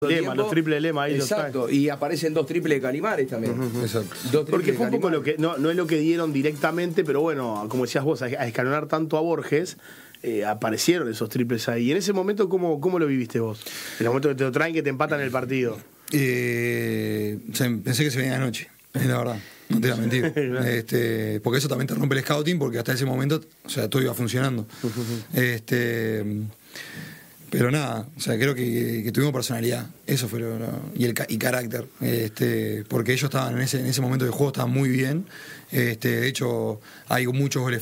Lema, los triples de Lema ahí. Exacto, y aparecen 2 triples de Calimares también. Exacto. Porque fue un poco lo que, no es lo que dieron directamente, pero bueno, como decías vos, a escalonar tanto a Borges, aparecieron esos triples ahí. Y en ese momento, ¿cómo lo viviste vos? En el momento que te lo traen, que te empatan el partido. Pensé que se venía anoche, la verdad. No te voy a mentir. Porque eso también te rompe el scouting, porque hasta ese momento, o sea, todo iba funcionando. Pero nada, o sea, creo que tuvimos personalidad, eso fue y carácter, porque ellos estaban en ese momento de juego, estaban muy bien, de hecho hay muchos goles